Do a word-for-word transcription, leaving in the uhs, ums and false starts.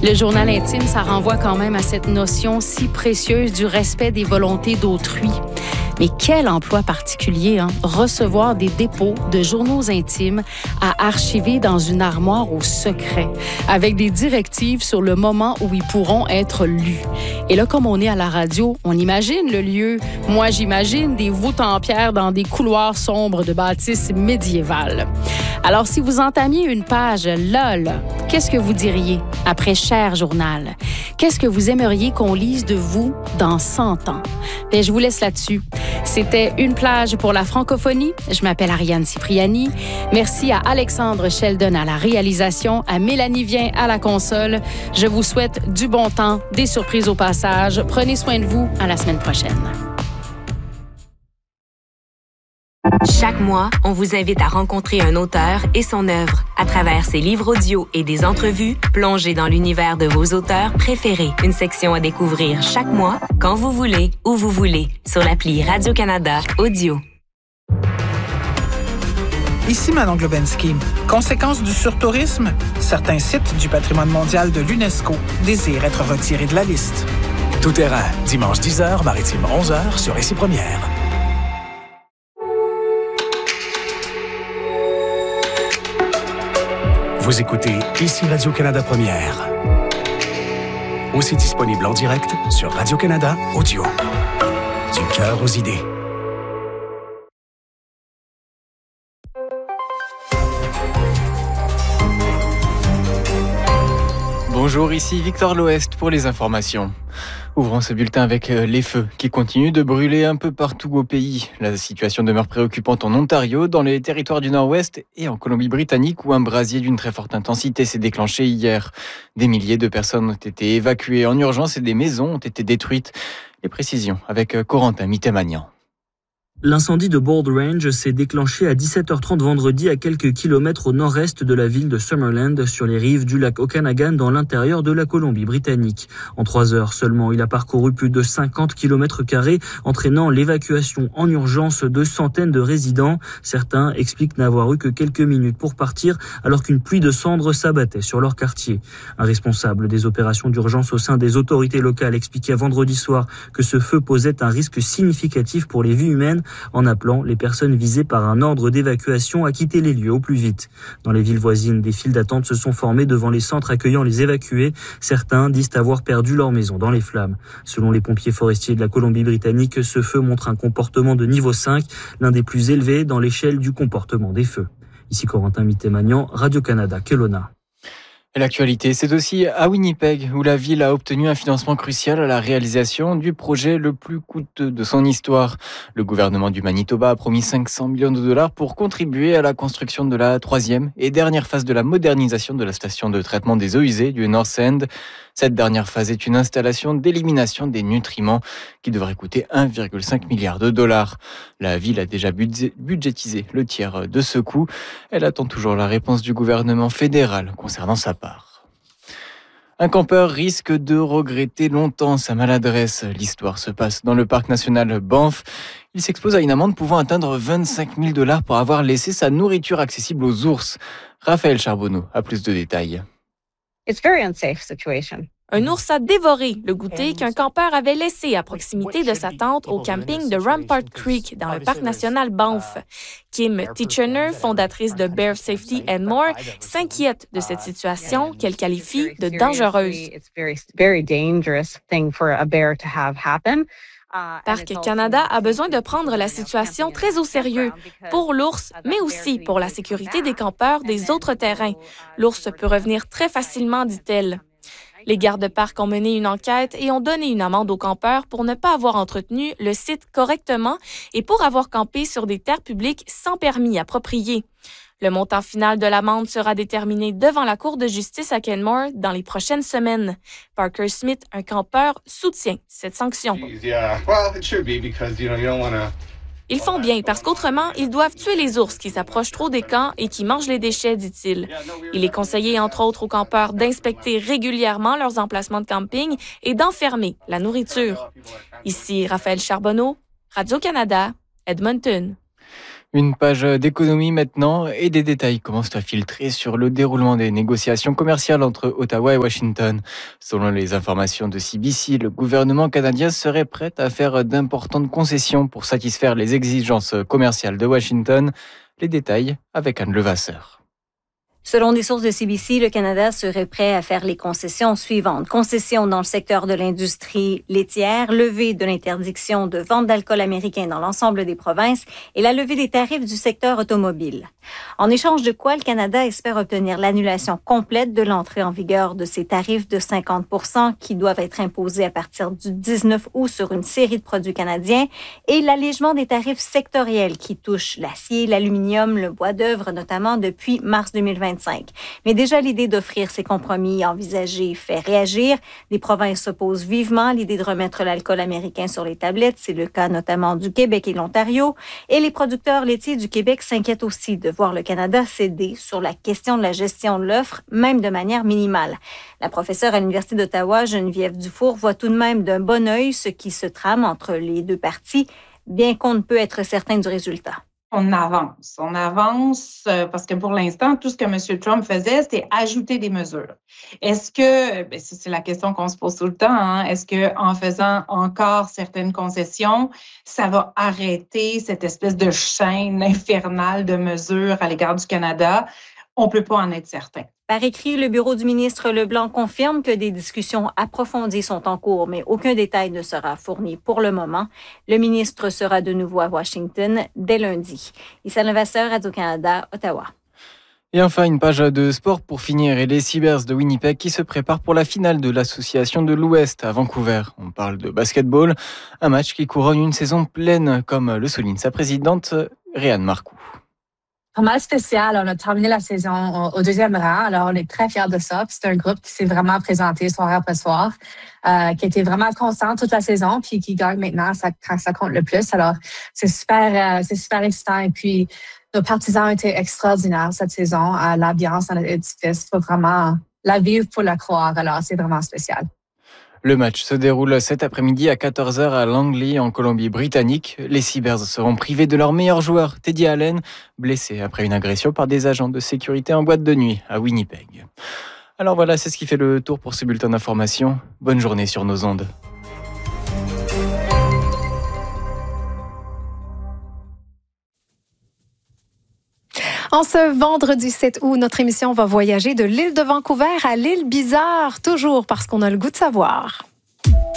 Le journal intime, ça renvoie quand même à cette notion si précieuse du respect des volontés d'autrui. Mais quel emploi particulier, hein? Recevoir des dépôts de journaux intimes à archiver dans une armoire au secret, avec des directives sur le moment où ils pourront être lus. Et là, comme on est à la radio, on imagine le lieu. Moi, j'imagine des voûtes en pierre dans des couloirs sombres de bâtisses médiévales. Alors, si vous entamiez une page LOL, qu'est-ce que vous diriez après Cher Journal? Qu'est-ce que vous aimeriez qu'on lise de vous dans cent ans? Bien, je vous laisse là-dessus. C'était Une plage pour la francophonie. Je m'appelle Ariane Cipriani. Merci à Alexandre Sheldon à la réalisation, à Mélanie Vien à la console. Je vous souhaite du bon temps, des surprises au passage. Prenez soin de vous. À la semaine prochaine. Chaque mois, on vous invite à rencontrer un auteur et son œuvre. À travers ses livres audio et des entrevues, plongez dans l'univers de vos auteurs préférés. Une section à découvrir chaque mois, quand vous voulez, où vous voulez, sur l'appli Radio-Canada Audio. Ici Manon Globensky. Conséquence du surtourisme, certains sites du patrimoine mondial de l'UNESCO désirent être retirés de la liste. Tout terrain, dimanche dix heures, maritime onze heures sur Ici Première. Vous écoutez Ici Radio-Canada Première. Aussi disponible en direct sur Radio-Canada Audio. Du cœur aux idées. Bonjour, ici Victor L'Ouest pour les informations. Ouvrons ce bulletin avec les feux qui continuent de brûler un peu partout au pays. La situation demeure préoccupante en Ontario, dans les territoires du Nord-Ouest et en Colombie-Britannique où un brasier d'une très forte intensité s'est déclenché hier. Des milliers de personnes ont été évacuées en urgence et des maisons ont été détruites. Les précisions avec Corentin Mittemagnan. L'incendie de Bold Range s'est déclenché à dix-sept heures trente vendredi à quelques kilomètres au nord-est de la ville de Summerland, sur les rives du lac Okanagan dans l'intérieur de la Colombie-Britannique. En trois heures seulement, il a parcouru plus de cinquante kilomètres carrés, entraînant l'évacuation en urgence de centaines de résidents. Certains expliquent n'avoir eu que quelques minutes pour partir alors qu'une pluie de cendres s'abattait sur leur quartier. Un responsable des opérations d'urgence au sein des autorités locales expliquait vendredi soir que ce feu posait un risque significatif pour les vies humaines, en appelant les personnes visées par un ordre d'évacuation à quitter les lieux au plus vite. Dans les villes voisines, des files d'attente se sont formées devant les centres accueillant les évacués. Certains disent avoir perdu leur maison dans les flammes. Selon les pompiers forestiers de la Colombie-Britannique, ce feu montre un comportement de niveau cinq, l'un des plus élevés dans l'échelle du comportement des feux. Ici Corentin Mittemagnan, Radio-Canada, Kelowna. Et l'actualité, c'est aussi à Winnipeg, où la ville a obtenu un financement crucial à la réalisation du projet le plus coûteux de son histoire. Le gouvernement du Manitoba a promis cinq cents millions de dollars pour contribuer à la construction de la troisième et dernière phase de la modernisation de la station de traitement des eaux usées du North End. Cette dernière phase est une installation d'élimination des nutriments qui devrait coûter un virgule cinq milliard de dollars. La ville a déjà budgétisé le tiers de ce coût. Elle attend toujours la réponse du gouvernement fédéral concernant sa part. Un campeur risque de regretter longtemps sa maladresse. L'histoire se passe dans le parc national Banff. Il s'expose à une amende pouvant atteindre vingt-cinq mille dollars pour avoir laissé sa nourriture accessible aux ours. Raphaël Charbonneau a plus de détails. It's very unsafe situation. Un ours a dévoré le goûter qu'un campeur avait laissé à proximité de sa tente au camping de Rampart Creek dans le parc national Banff. Kim Tichenor, fondatrice de Bear Safety and More, s'inquiète de cette situation qu'elle qualifie de dangereuse. Parc Canada a besoin de prendre la situation très au sérieux pour l'ours, mais aussi pour la sécurité des campeurs des autres terrains. L'ours peut revenir très facilement, dit-elle. Les gardes-parcs ont mené une enquête et ont donné une amende aux campeurs pour ne pas avoir entretenu le site correctement et pour avoir campé sur des terres publiques sans permis approprié. Le montant final de l'amende sera déterminé devant la Cour de justice à Kenmore dans les prochaines semaines. Parker Smith, un campeur, soutient cette sanction. Ils font bien parce qu'autrement, ils doivent tuer les ours qui s'approchent trop des camps et qui mangent les déchets, dit-il. Il est conseillé, entre autres, aux campeurs d'inspecter régulièrement leurs emplacements de camping et d'enfermer la nourriture. Ici Raphaël Charbonneau, Radio-Canada, Edmonton. Une page d'économie maintenant et des détails commencent à filtrer sur le déroulement des négociations commerciales entre Ottawa et Washington. Selon les informations de C B C, le gouvernement canadien serait prêt à faire d'importantes concessions pour satisfaire les exigences commerciales de Washington. Les détails avec Anne Levasseur. Selon des sources de C B C, le Canada serait prêt à faire les concessions suivantes. Concessions dans le secteur de l'industrie laitière, levée de l'interdiction de vente d'alcool américain dans l'ensemble des provinces et la levée des tarifs du secteur automobile. En échange de quoi, le Canada espère obtenir l'annulation complète de l'entrée en vigueur de ces tarifs de cinquante pour cent qui doivent être imposés à partir du dix-neuf août sur une série de produits canadiens et l'allègement des tarifs sectoriels qui touchent l'acier, l'aluminium, le bois d'œuvre notamment depuis mars deux mille vingt. Mais déjà, l'idée d'offrir ces compromis envisagés fait réagir. Les provinces s'opposent vivement à l'idée de remettre l'alcool américain sur les tablettes. C'est le cas notamment du Québec et de l'Ontario. Et les producteurs laitiers du Québec s'inquiètent aussi de voir le Canada céder sur la question de la gestion de l'offre, même de manière minimale. La professeure à l'Université d'Ottawa, Geneviève Dufour, voit tout de même d'un bon œil ce qui se trame entre les deux parties, bien qu'on ne peut être certain du résultat. On avance. On avance parce que pour l'instant, tout ce que M. Trump faisait, c'était ajouter des mesures. Est-ce que, bien, c'est la question qu'on se pose tout le temps, hein, est-ce qu'en faisant encore certaines concessions, ça va arrêter cette espèce de chaîne infernale de mesures à l'égard du Canada? On ne peut pas en être certain. Par écrit, le bureau du ministre Leblanc confirme que des discussions approfondies sont en cours, mais aucun détail ne sera fourni pour le moment. Le ministre sera de nouveau à Washington dès lundi. Issa Levasseur, Radio-Canada, Ottawa. Et enfin, une page de sport pour finir et les Seabirds de Winnipeg qui se préparent pour la finale de l'Association de l'Ouest à Vancouver. On parle de basketball, un match qui couronne une saison pleine, comme le souligne sa présidente, Réanne Marcoux. Pas mal spécial. On a terminé la saison au deuxième rang. Alors, on est très fiers de ça. Puis c'est un groupe qui s'est vraiment présenté soir après soir, euh, qui a été vraiment constant toute la saison, puis qui gagne maintenant ça, quand ça compte le plus. Alors, c'est super, euh, c'est super excitant. Et puis, nos partisans ont été extraordinaires cette saison. Euh, l'ambiance dans l'édifice, il faut vraiment la vivre pour la croire. Alors, c'est vraiment spécial. Le match se déroule cet après-midi à quatorze heures à Langley, en Colombie-Britannique. Les Seabirds seront privés de leur meilleur joueur, Teddy Allen, blessé après une agression par des agents de sécurité en boîte de nuit à Winnipeg. Alors voilà, c'est ce qui fait le tour pour ce bulletin d'information. Bonne journée sur nos ondes. En ce vendredi sept août, notre émission va voyager de l'île de Vancouver à l'île Bizarre, toujours parce qu'on a le goût de savoir.